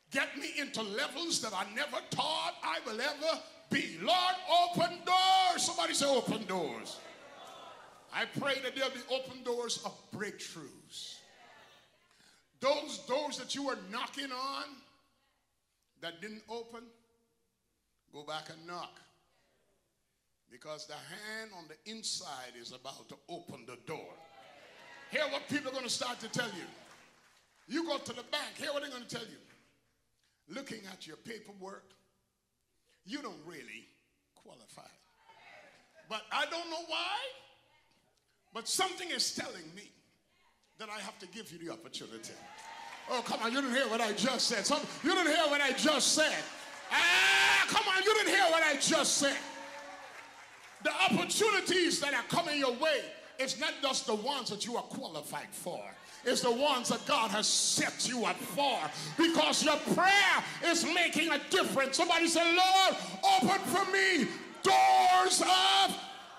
Get me into levels that I never thought I will ever be. Lord, open doors. Somebody say open doors. I pray that there'll be open doors of breakthroughs. Those doors that you were knocking on that didn't open, go back and knock. Because the hand on the inside is about to open the door. Hear what people are going to start to tell you. You go to the bank, hear what they're going to tell you. Looking at your paperwork, you don't really qualify. But I don't know why, but something is telling me that I have to give you the opportunity. Oh, come on, you didn't hear what I just said. You didn't hear what I just said. Come on, you didn't hear what I just said. The opportunities that are coming your way, it's not just the ones that you are qualified for. It's the ones that God has set you up for, because your prayer is making a difference. Somebody say, Lord, open for me doors of.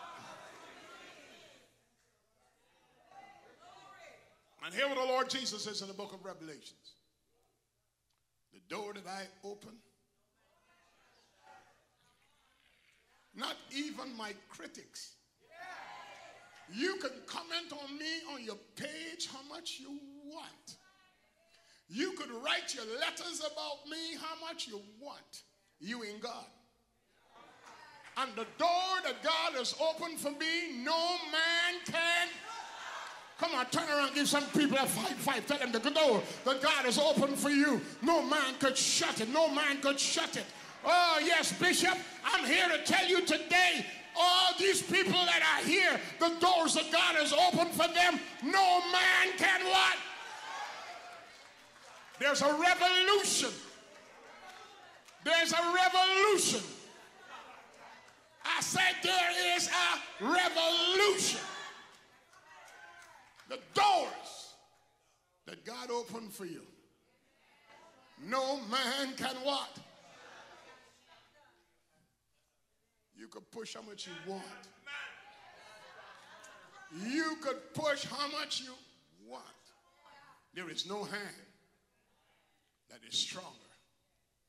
And hear what the Lord Jesus says in the book of Revelations. The door that I open, not even my critics. You can comment on me on your page how much you want. You could write your letters about me how much you want. You in God. And the door that God has opened for me, no man can. Come on, turn around, give some people a five. Tell them the door that God has opened for you. No man could shut it. No man could shut it. Oh, yes, Bishop, I'm here to tell you today, all these people that are here, the doors that God has opened for them, no man can what? There's a revolution. There's a revolution. I said there is a revolution. The doors that God opened for you, no man can what? You could push how much you want. You could push how much you want. There is no hand that is stronger